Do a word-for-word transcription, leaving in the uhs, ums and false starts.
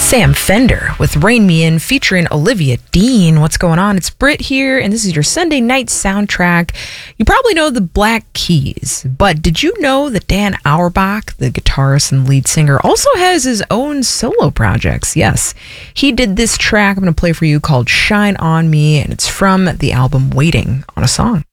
Sam Fender with Rain Me In featuring Olivia Dean. What's going on? It's Britt here, and this is your Sunday night soundtrack. You probably know the Black Keys, but did you know that Dan Auerbach, the guitarist and lead singer, also has his own solo projects? Yes, he did this track I'm going to play for you called Shine On Me, and it's from the album Waiting on a Song.